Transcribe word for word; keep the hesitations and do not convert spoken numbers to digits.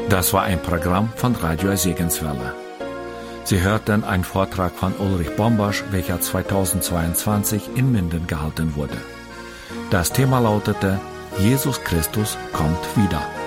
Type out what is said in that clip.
Das war ein Programm von Radio Segenswelle. Sie hörten einen Vortrag von Ulrich Bombasch, welcher zweitausendzweiundzwanzig in Minden gehalten wurde. Das Thema lautete: Jesus Christus kommt wieder.